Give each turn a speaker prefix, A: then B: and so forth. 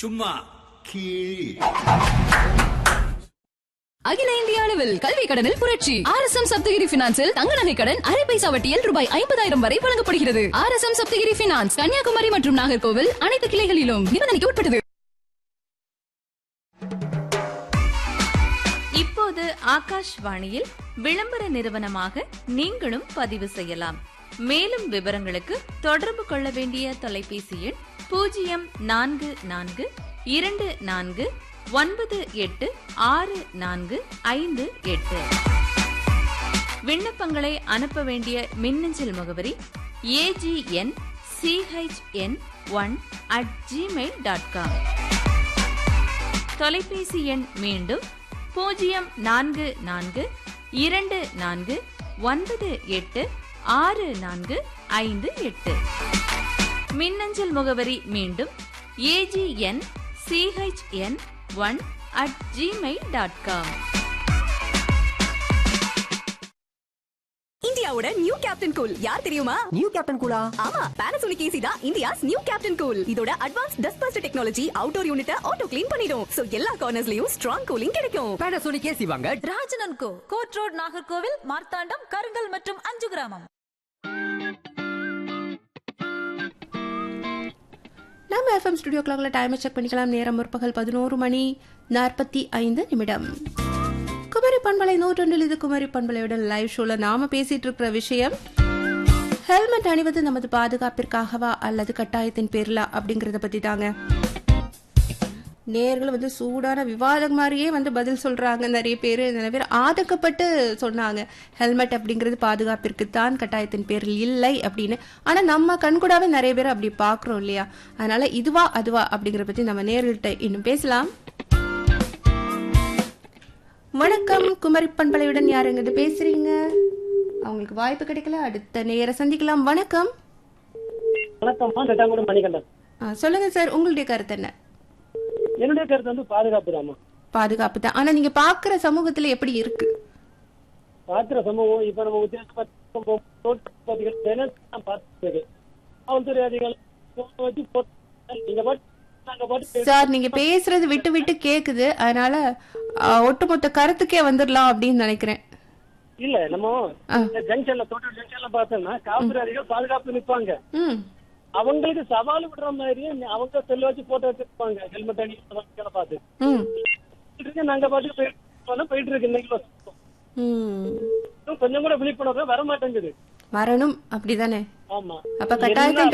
A: சும்மா கீழ்.
B: அகில இந்திய அளவில் கல்வி கடனில் புரட்சி. RSM சப்தகிரி பினான்சில் தங்க நகை கடன் அரை பைசா வட்டியில் ரூபாய் 50,000 வரை வழங்கப்படுகிறது. RSM சப்தகிரி பினான்ஸ் கன்னியாகுமரி மற்றும் நாகர்கோவில் அனைத்து கிளைகளிலும் நிபந்தனைக்கு உட்பட்டது.
C: இப்போது ஆகாஷ்வாணியில் விளம்பர நிறுவனமாக நீங்களும் பதிவு செய்யலாம். மேலும் விவரங்களுக்கு தொடர்பு கொள்ள வேண்டிய தொலைபேசி எண் 0424986458. விண்ணப்பங்களை அனுப்ப வேண்டிய மின்னஞ்சல் முகவரி agn.chn1@gmail.com. தொலைபேசி எண் மீண்டும் 0424986458. மின்னஞ்சல் முகவரி மீண்டும் agn.chn1@gmail.com.
D: இந்தியாவோட நியூ கேப்டன் கூல் யார் தெரியுமா?
E: நியூ கேப்டன் கூலா?
D: ஆமா, Panasonic AC தான் இந்தியாஸ் நியூ கேப்டன் கூல். இதோட advance dust first technology outdoor யூனிட்ட auto clean பண்ணிடும். சோ எல்லா கார்னர்ஸ்லயும் ஸ்ட்ராங் கூலிங் கிடைக்கும்.
E: Panasonic AC வாங்க.
F: ராஜன் கோ கோட் ரோட் நாகர்கோவில், மார்த்தாண்டம், கருங்கல் மற்றும் 5 கிராமம்.
G: நம்ம FM ஸ்டுடியோ கிளாக்ல டைமை செக் பண்ணிக்கலாம். நேரம் முற்பகல் 11:45. குமரி பண்பலை 101. இது குமரி பண்பலையோட லைவ் ஷோல நாம பேசிட்டு இருக்கிற விஷயம் ஹெல்மெட் அணிவது நமது பாதுகாப்பிற்காகவா அல்லது கட்டாயத்தின் பேர்ல அப்படிங்கறத பத்தி தாங்க. நேர்கள் சூடான விவாதம் மாதிரியே பதில் சொல்றாங்க. நிறைய பேர் ஆதக்கப்பட்டு சொன்னாங்க ஹெல்மெட் அப்படிங்கிறது பாதுகாப்பிற்கு தான், கட்டாயத்தின் பேரில் இல்லை அப்படின்னு. ஆனா நம்ம கண்கூடாவே நிறைய பேர் அப்படி பாக்குறோம் இல்லையா? அதனால இதுவா அதுவா அப்படிங்கறத பத்தி நம்ம நேர்கள்ட்ட இன்னும் பேசலாம். வணக்கம், குமரி பண்பலையுடன் யாருங்க பேசுறீங்க? அவங்களுக்கு வாய்ப்பு கிடைக்கல, அடுத்த நேர சந்திக்கலாம். வணக்கம். சொல்லுங்க சார், உங்களுடைய கருத்து என்ன?
H: என்னுடைய கருத்து பாதுகாப்பு தான்.
G: பாதுகாப்பு தான். ஆனா நீங்க பாக்குற சமூகத்துல எப்படி இருக்கு?
H: பாக்குற சமூகம் இப்ப நம்ம காவல்துறை அதிகாரிகள்
G: சார், நீங்க பேசுறது விட்டு விட்டு கேக்குது. அதனால ஒட்டுமொத்த கருத்துக்கே வந்துடலாம் அப்படின்னு நினைக்கிறேன்.
H: இல்ல நம்ம ஜங்ஷன்ல டோட்டல் ஜங்ஷன்ல பார்த்தோம்னா காவல்துறை அதிகாரிகள் பாதுகாப்பு நிற்பாங்க. அவங்களுக்கு சவால் விடுற மாதிரி அவங்க செல்ல வச்சு போட்டோ வச்சிருப்பாங்க. ஹெல்மெட் அணி பார்த்து நாங்க பாட்டுக்கு போயிட்டு இருக்கு. இன்னைக்கு கொஞ்சம் கூட விழிப்புணர்வு வர மாட்டேங்குது.
G: வரணும் அப்படிதானே?
H: ஆமா,
G: அப்ப கட்டாயத்தின்